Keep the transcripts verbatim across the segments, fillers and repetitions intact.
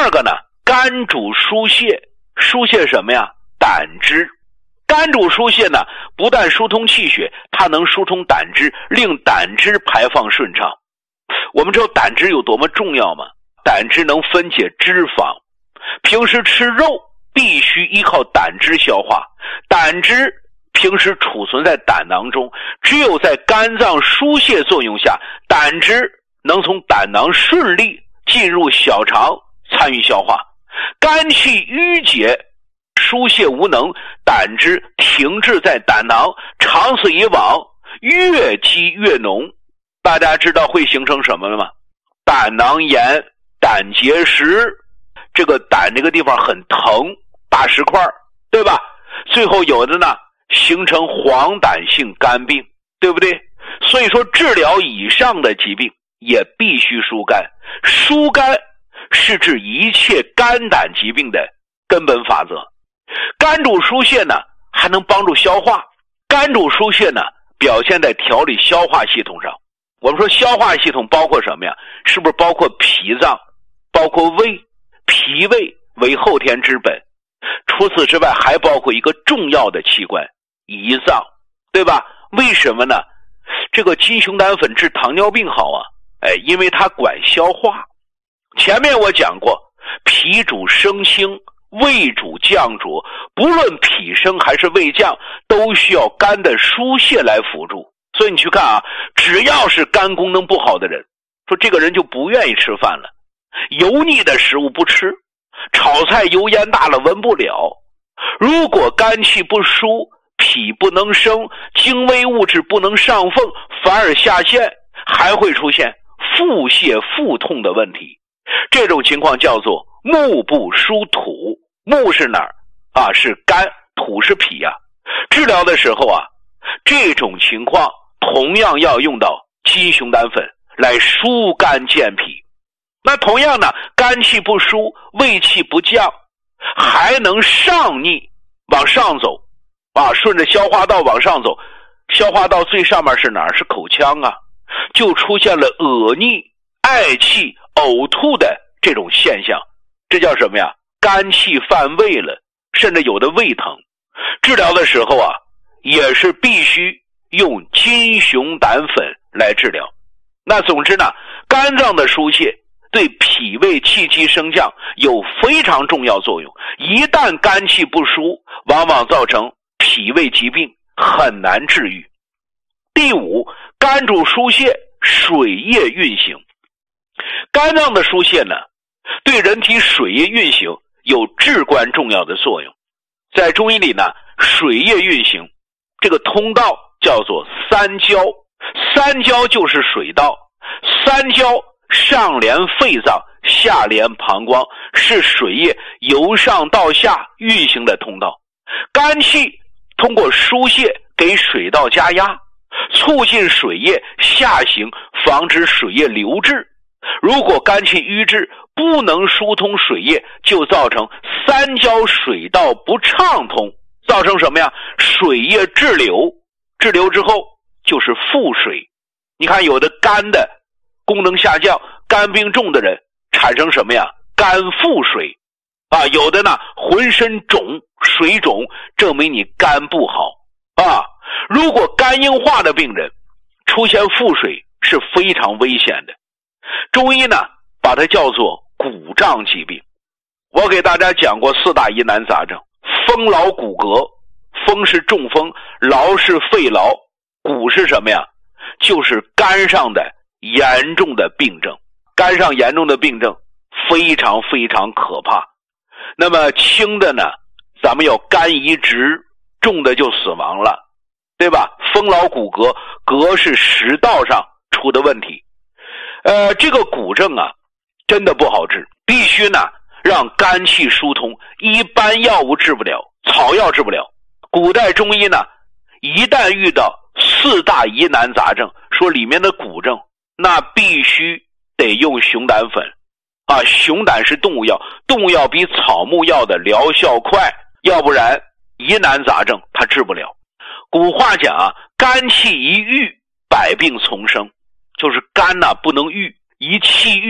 二个呢，肝主疏泄，疏泄什么呀？胆汁。肝主疏泄呢，不但疏通气血，它能疏通胆汁，令胆汁排放顺畅。我们知道胆汁有多么重要吗？胆汁能分解脂肪，平时吃肉必须依靠胆汁消化，胆汁平时储存在胆囊中，只有在肝脏疏泄作用下，胆汁能从胆囊顺利进入小肠参与消化。肝气郁结，疏泄无能，胆汁停滞在胆囊，长此以往，越积越浓。大家知道会形成什么了吗？胆囊炎、胆结石，这个胆这个地方很疼，大石块，对吧？最后有的呢形成黄疸性肝病，对不对？所以说治疗以上的疾病也必须疏肝。疏肝是治一切肝胆疾病的根本法则。肝主疏泄呢，还能帮助消化。肝主疏泄呢，表现在调理消化系统上。我们说消化系统包括什么呀？是不是包括脾脏，包括胃？脾胃为后天之本。除此之外，还包括一个重要的器官，胰脏，对吧？为什么呢？这个金熊胆粉治糖尿病好啊，哎，因为它管消化。前面我讲过，脾主升清，胃主降浊，不论脾升还是胃降，都需要肝的疏泄来辅助。所以你去看啊，只要是肝功能不好的人，说这个人就不愿意吃饭了，油腻的食物不吃，炒菜油烟大了闻不了。如果肝气不疏，脾不能升，精微物质不能上奉，反而下陷，还会出现腹泻腹痛的问题。这种情况叫做目不疏土。目是哪儿啊？是肝，土是脾啊。治疗的时候啊，这种情况同样要用到金熊胆粉来疏肝健脾。那同样呢，肝气不疏，胃气不降，还能上逆往上走啊，顺着消化道往上走。消化道最上面是哪儿？是口腔啊，就出现了恶逆、嗳气、呕吐的这种现象。这叫什么呀？肝气犯胃了，甚至有的胃疼。治疗的时候啊，也是必须用金熊胆粉来治疗。那总之呢，肝脏的疏泄对脾胃气机升降有非常重要作用。一旦肝气不疏，往往造成脾胃疾病，很难治愈。第五，肝主疏泄，水液运行。肝脏的疏泄呢，对人体水液运行有至关重要的作用。在中医里呢，水液运行这个通道叫做三焦，三焦就是水道。三焦上连肺脏，下连膀胱，是水液由上到下运行的通道。肝气通过疏泄给水道加压，促进水液下行，防止水液流滞。如果肝气瘀滞，不能疏通水液，就造成三焦水道不畅通，造成什么呀？水液滞留，滞留之后就是腹水。你看有的肝的功能下降，肝病重的人产生什么呀？肝腹水啊，有的呢浑身肿，水肿，证明你肝不好啊。如果肝硬化的病人出现腹水是非常危险的。中医呢把它叫做骨胀疾病。我给大家讲过四大疑难杂症，风劳骨骼，风是中风，劳是肺劳，骨是什么呀？就是肝上的严重的病症。肝上严重的病症非常非常可怕。那么轻的呢，咱们要肝移植，重的就死亡了，对吧？风劳骨骼，骼是食道上出的问题。呃，这个骨症啊，真的不好治，必须呢让肝气疏通，一般药物治不了，草药治不了。古代中医呢，一旦遇到四大疑难杂症，说里面的骨症，那必须得用熊胆粉啊。熊胆是动物药，动物药比草木药的疗效快，要不然疑难杂症它治不了。古话讲啊，肝气一郁，百病丛生，就是肝呐、啊、不能郁，一气郁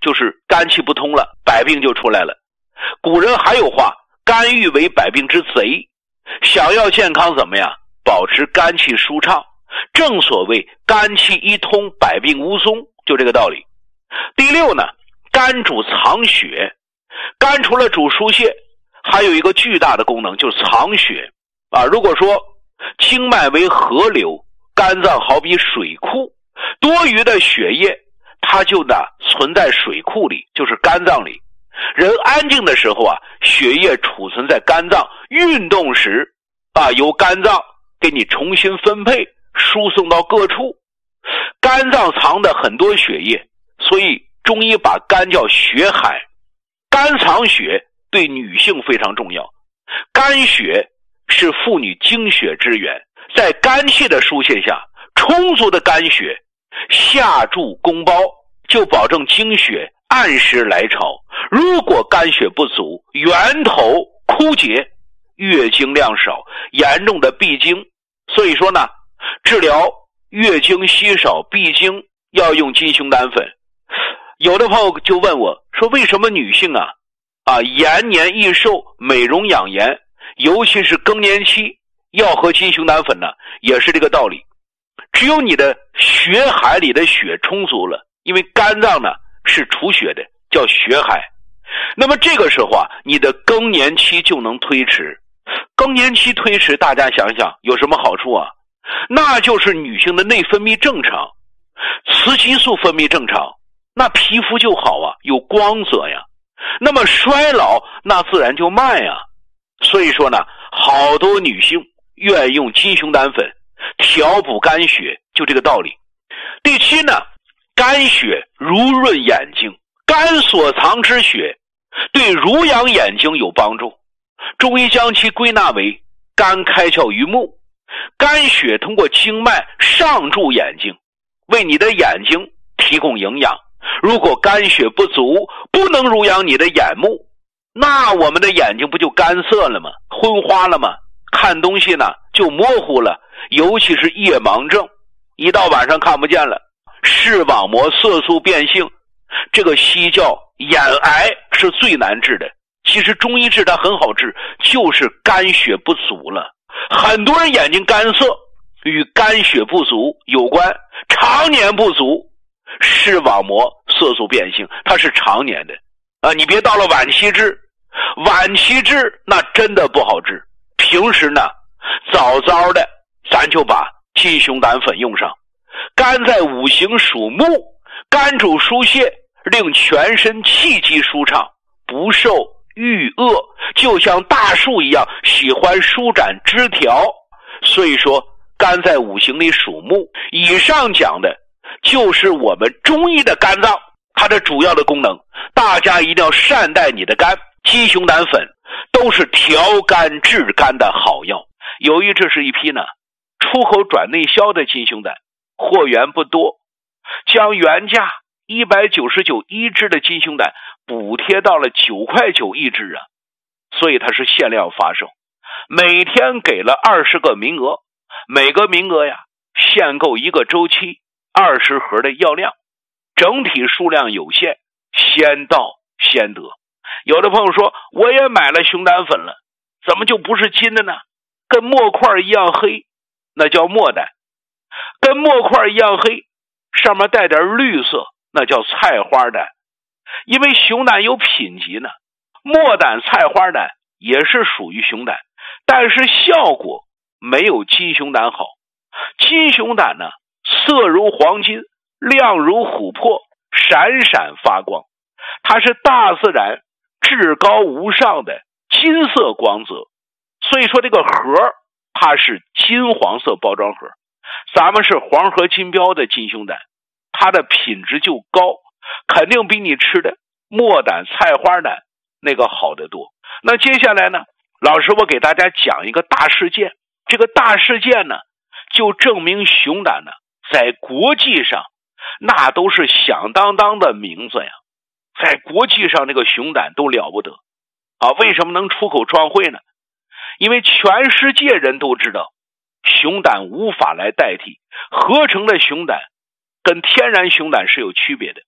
就是肝气不通了，百病就出来了。古人还有话，肝郁为百病之贼。想要健康怎么样？保持肝气舒畅，正所谓肝气一通，百病无踪，就这个道理。第六呢，肝主藏血。肝除了主疏泄，还有一个巨大的功能，就是藏血啊。如果说经脉为河流，肝脏好比水库，多余的血液它就呢存在水库里，就是肝脏里。人安静的时候啊，血液储存在肝脏，运动时啊，由肝脏给你重新分配，输送到各处。肝脏藏的很多血液，所以中医把肝叫血海。肝藏血对女性非常重要，肝血是妇女精血之源，在肝气的疏泄下，充足的肝血下注宫包，就保证经血按时来潮。如果肝血不足，源头枯竭，月经量少，严重的闭经。所以说呢，治疗月经稀少闭经要用金熊胆粉。有的朋友就问我说，为什么女性啊啊延年益寿、美容养颜，尤其是更年期要喝金熊胆粉呢？也是这个道理。只有你的血海里的血充足了，因为肝脏呢是储血的，叫血海。那么这个时候啊，你的更年期就能推迟。更年期推迟，大家想想有什么好处啊？那就是女性的内分泌正常，雌激素分泌正常，那皮肤就好啊，有光泽呀。那么衰老那自然就慢呀。所以说呢，好多女性愿意用金熊胆粉调补肝血，就这个道理。第七呢，肝血濡润眼睛，肝所藏之血对濡养眼睛有帮助。中医将其归纳为肝开窍于目，肝血通过经脉上注眼睛，为你的眼睛提供营养。如果肝血不足，不能濡养你的眼目，那我们的眼睛不就干涩了吗？昏花了吗？看东西呢就模糊了，尤其是夜盲症，一到晚上看不见了。视网膜色素变性，这个西叫眼癌，是最难治的。其实中医治它很好治，就是肝血不足了。很多人眼睛干涩，与肝血不足有关，常年不足，视网膜色素变性，它是常年的啊！你别到了晚期治，晚期治那真的不好治。平时呢，早早的咱就把金熊胆粉用上。肝在五行属木，肝主疏泄，令全身气机舒畅，不受郁恶，就像大树一样喜欢舒展枝条。所以说肝在五行里属木。以上讲的就是我们中医的肝脏，它的主要的功能，大家一定要善待你的肝。金熊胆粉都是调肝治肝的好药。由于这是一批呢出口转内销的金熊胆，货源不多，将原价一百九十九一支的金熊胆补贴到了九块九一支啊，所以它是限量发售，每天给了二十个名额，每个名额呀限购一个周期，二十盒的药量，整体数量有限，先到先得。有的朋友说，我也买了熊胆粉了，怎么就不是金的呢？跟墨块一样黑，那叫墨胆；跟墨块一样黑，上面带点绿色，那叫菜花胆。因为熊胆有品级呢，墨胆、菜花胆也是属于熊胆，但是效果没有金熊胆好。金熊胆呢，色如黄金，亮如琥珀，闪闪发光，它是大自然至高无上的金色光泽。所以说这个盒它是金黄色包装盒，咱们是黄河金标的金熊胆，它的品质就高，肯定比你吃的墨胆、菜花胆那个好得多。那接下来呢，老师我给大家讲一个大事件。这个大事件呢，就证明熊胆呢在国际上那都是响当当的名字呀，在国际上这个熊胆都了不得啊！为什么能出口创汇呢？因为全世界人都知道熊胆无法来代替，合成的熊胆跟天然熊胆是有区别的。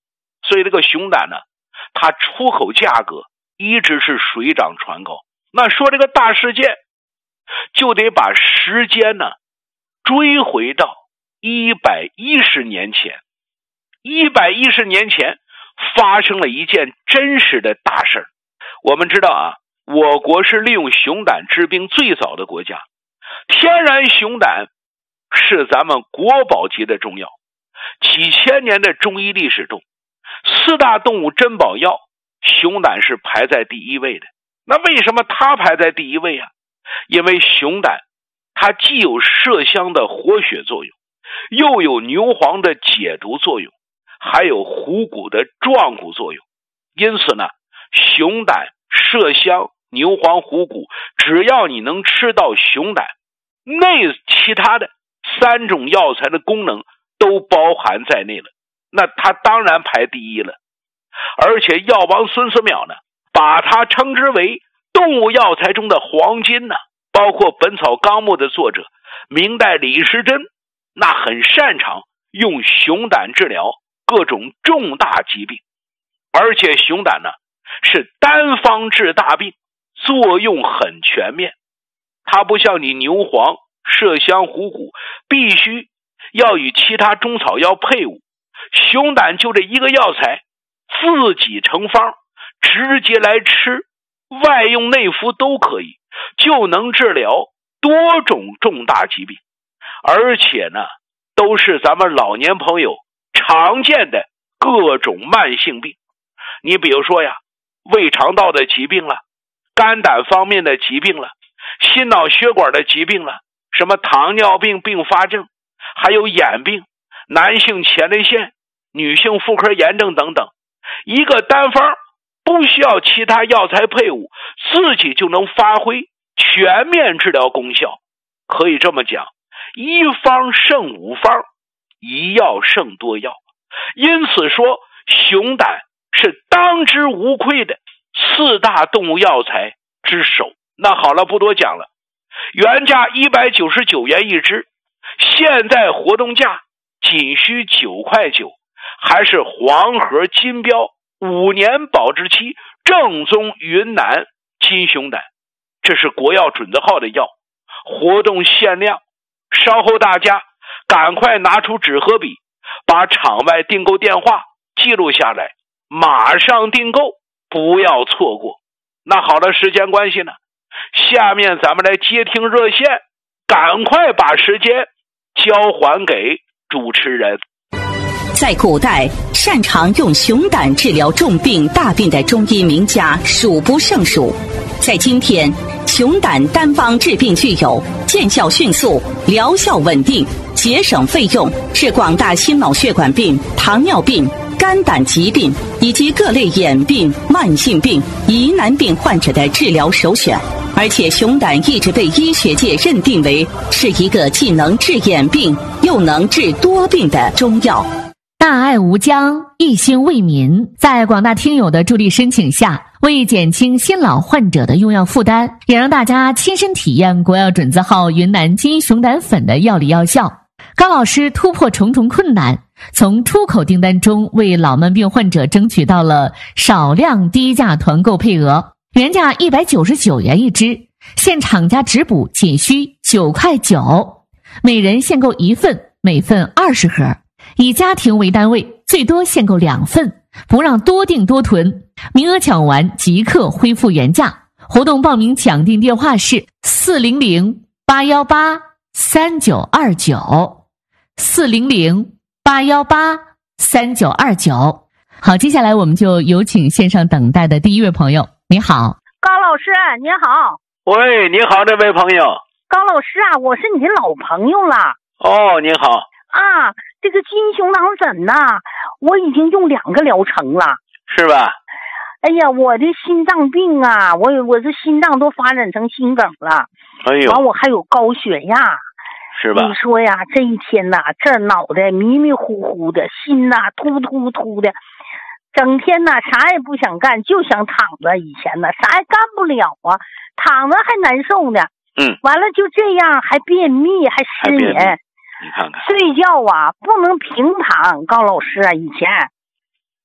所以这个熊胆呢，它出口价格一直是水涨船高。那说这个大事件，就得把时间呢追回到一百一十年前。一百一十年前发生了一件真实的大事。我们知道啊，我国是利用熊胆治病最早的国家，天然熊胆是咱们国宝级的中药。几千年的中医历史中，四大动物珍宝药，熊胆是排在第一位的。那为什么它排在第一位啊？因为熊胆它既有麝香的活血作用，又有牛黄的解毒作用，还有虎骨的壮骨作用。因此呢，熊胆、麝香、牛黄、虎骨，只要你能吃到熊胆，那其他的三种药材的功能都包含在内了，那它当然排第一了。而且药王孙思邈呢，把它称之为动物药材中的黄金呢。包括《本草纲目》的作者明代李时珍，那很擅长用熊胆治疗各种重大疾病。而且熊胆呢是单方治大病，作用很全面。它不像你牛黄、麝香、虎骨必须要与其他中草药配伍，熊胆就这一个药材自己成方，直接来吃，外用内服都可以，就能治疗多种重大疾病。而且呢都是咱们老年朋友常见的各种慢性病。你比如说呀，胃肠道的疾病了，肝胆方面的疾病了，心脑血管的疾病了，什么糖尿病并发症，还有眼病、男性前列腺、女性妇科炎症等等。一个单方不需要其他药材配伍，自己就能发挥全面治疗功效。可以这么讲，一方胜五方，一药胜多药。因此说，熊胆是当之无愧的四大动物药材之首。那好了，不多讲了。原价一百九十九元一支，现在活动价仅需九块九，还是黄河金标五年保质期正宗云南金熊胆，这是国药准字号的药，活动限量。稍后大家赶快拿出纸和笔，把场外订购电话记录下来，马上订购，不要错过。那好了，时间关系呢，下面咱们来接听热线，赶快把时间交还给主持人。 在古代，擅长用熊胆治疗重病大病的中医名家数不胜数。在今天，熊胆单方治病具有见效迅速、疗效稳定、节省费用，是广大心脑血管病、糖尿病、肝胆疾病以及各类眼病、慢性病、疑难病患者的治疗首选。而且熊胆一直被医学界认定为是一个既能治眼病又能治多病的中药。 大爱无疆，一心为民，在广大听友的助力申请下，为减轻新老患者的用药负担，也让大家亲身体验国药准字号云南金熊胆粉的药理药效，高老师突破重重困难，从出口订单中为老慢病患者争取到了少量低价团购配额，原价一百九十九元一支，现厂家直补仅需九块九，每人限购一份，每份二十盒，以家庭为单位，最多限购两份，不让多订多囤，名额抢完即刻恢复原价。活动报名抢订电话是四零零八一八三九二九 四零零八一八三九二九。好，接下来我们就有请线上等待的第一位朋友。你好， 高老师您好。 喂，你好，这位朋友。 高老师啊，我是你的老朋友了。 哦，你好啊，这个金熊胆粉呐，我已经用两个疗程了， 是吧？ 哎呀，我的心脏病啊，我我这心脏都发展成心梗了。 哎呦， 完我还有高血压， 是吧？ 你说呀，这一天呐，这脑袋迷迷糊糊的，心呐突突突的，整天呐啥也不想干，就想躺着。以前呢啥也干不了啊，躺着还难受呢。 嗯， 完了就这样，还便秘，还失眠。 你看看， 睡觉啊不能平躺，高老师啊，以前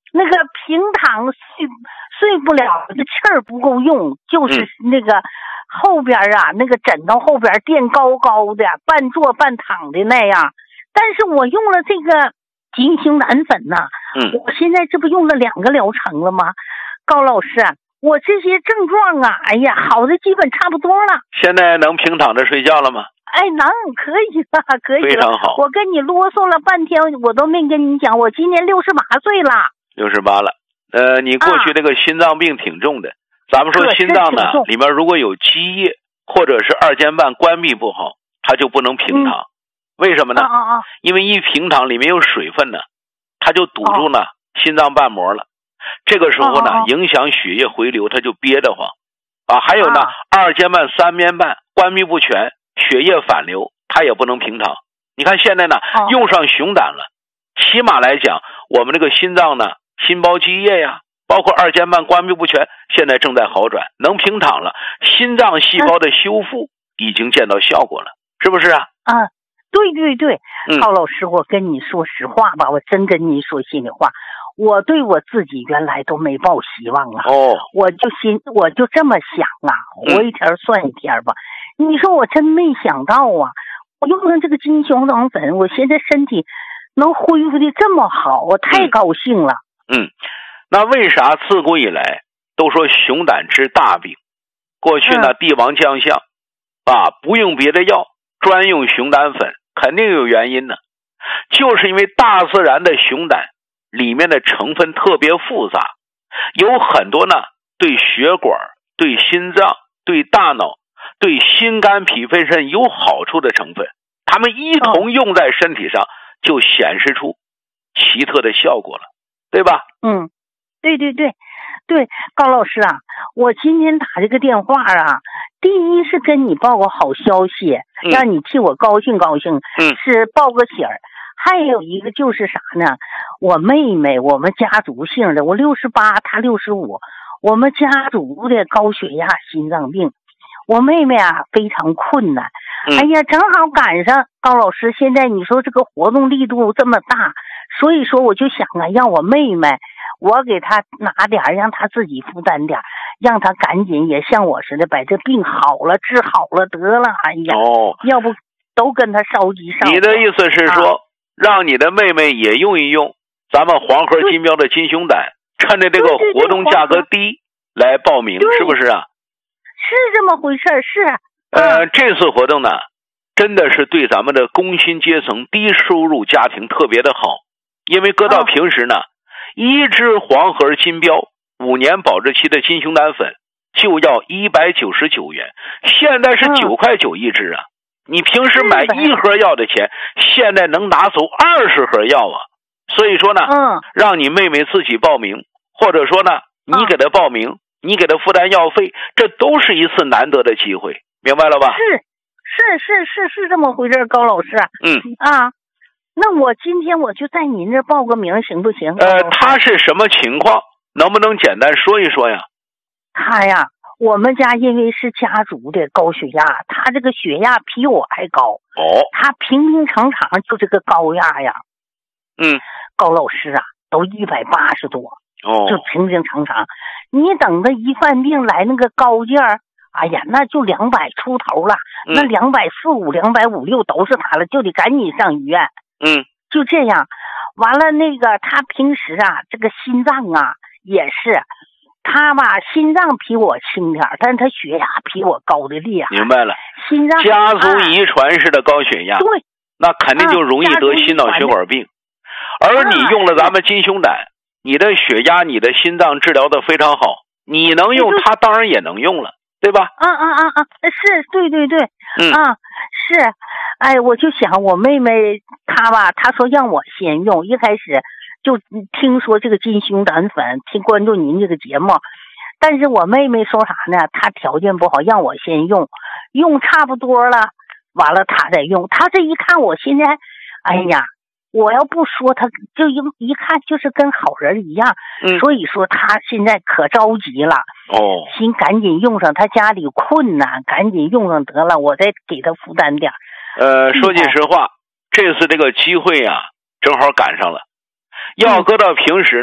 那个平躺睡睡不了，这气儿不够用，就是那个后边啊，那个枕头后边垫高高的，半坐半躺的那样。但是我用了这个金星胆粉呐、啊， 嗯， 我现在这不用了两个疗程了吗？高老师，我这些症状啊，哎呀，好的基本差不多了。 现在能平躺着睡觉了吗？ 哎，能，可以了，可以了。 非常好。 我跟你啰嗦了半天，我都没跟你讲，我今年六十八岁了。 六十八了。呃，你过去这个心脏病挺重的。啊、咱们说心脏呢，里面如果有积液或者是二尖瓣关闭不好，它就不能平躺。嗯、为什么呢？ 啊啊啊因为一平躺里面有水分呢，它就堵住呢、啊、心脏瓣膜了。这个时候呢，啊啊影响血液回流，它就憋得慌。啊，还有呢，啊、二尖瓣、三边瓣关闭不全。血液反流，它也不能平躺。你看现在呢， 哦、 用上熊胆了，起码来讲，我们这个心脏呢，心包积液呀，包括二尖瓣关闭不全，现在正在好转，能平躺了。心脏细胞的修复已经见到效果了，是不是啊？ 啊，对对对， 嗯、 高老师，我跟你说实话吧，我真跟你说心里话，我对我自己原来都没抱希望啊。 哦， 我就心，我就这么想啊，活一天算一天吧。嗯你说我真没想到啊！我用上这个金熊胆粉，我现在身体能恢复的这么好，我太高兴了。 嗯，那为啥自古以来都说熊胆治大病？过去呢， 嗯、 帝王将相啊，不用别的药，专用熊胆粉，肯定有原因呢。就是因为大自然的熊胆里面的成分特别复杂，有很多呢对血管、对心脏、对大脑。对心肝脾肺肾有好处的成分，它们一同用在身体上，就显示出奇特的效果了，对吧？ 嗯，对对对对，高老师啊，我今天打这个电话啊，第一是跟你报个好消息， 嗯、 让你替我高兴高兴， 嗯， 是报个喜儿。还有一个就是啥呢？我妹妹，我们家族姓的，我六十八，她六十五，我们家族的高血压、心脏病。我妹妹啊非常困难， 嗯、 哎呀，正好赶上高老师现在你说这个活动力度这么大，所以说我就想啊，让我妹妹，我给她拿点，让她自己负担点，让她赶紧也像我似的把这病好了，治好了得了。哎呀， 哦， 要不都跟她烧急烧。 你的意思是说，啊、让你的妹妹也用一用咱们黄河金标的金熊胆，趁着这个活动价格低来报名，是不是啊？ 是这么回事儿，是。 呃，这次活动呢，真的是对咱们的工薪阶层、低收入家庭特别的好，因为搁到平时呢，哦、一支黄河金标五年保质期的金熊胆粉就要一百九十九元，现在是九块九一支啊！嗯、你平时买一盒药的钱，现在能拿走二十盒药啊！所以说呢， 嗯， 让你妹妹自己报名，或者说呢，你给她报名。嗯你给他负担药费，这都是一次难得的机会，明白了吧？ 是是是是是这么回事，高老师。 嗯啊，那我今天我就在您这报个名，行不行？ 呃，他是什么情况？能不能简单说一说呀？ 他呀，我们家因为是家族的高血压，他这个血压比我还高。 哦。 他平平常常就这个高压呀。 嗯。 高老师啊，都一百八十多。 哦。 就平平常常。你等他一犯病来那个高劲儿，哎呀，那就两百出头了， 嗯、 那两百四五、两百五六都是他了，就得赶紧上医院。 嗯， 就这样，完了那个他平时啊，这个心脏啊也是，他吧心脏比我轻点，但是他血压比我高的厉害。 明白了， 心脏家族遗传式的高血压， 对、啊， 那肯定就容易得心脑血管病。啊、而你用了咱们金熊胆。你的血压、你的心脏治疗的非常好，你能用，他当然也能用了，对吧？ 啊啊啊啊！是，对对对， 嗯啊是，哎，我就想我妹妹她吧，她说让我先用，一开始就听说这个金熊胆粉，听关注您这个节目，但是我妹妹说啥呢？她条件不好，让我先用，用差不多了，完了她再用。她这一看我现在，哎呀。我要不说他就一一看就是跟好人一样， 嗯， 所以说他现在可着急了， 哦， 心赶紧用上，他家里困难，赶紧用上得了，我再给他负担点。 呃，说句实话，这次这个机会啊，正好赶上了。要搁到平时呢，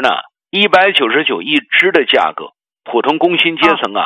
一百九十九一支的价格，普通工薪阶层啊，